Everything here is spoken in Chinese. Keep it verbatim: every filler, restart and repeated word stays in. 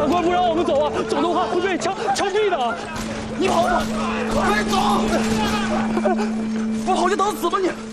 长官不让我们走啊，走的话会被枪枪毙的。 你跑吧，快走！不跑就等死吧你！